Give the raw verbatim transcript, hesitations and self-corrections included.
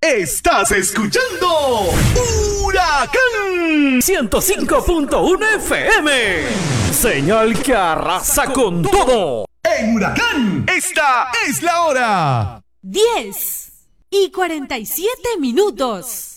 Estás escuchando Huracán ciento cinco punto uno F M. Señal que arrasa con todo. En Huracán, esta es la hora. diez y cuarenta y siete minutos.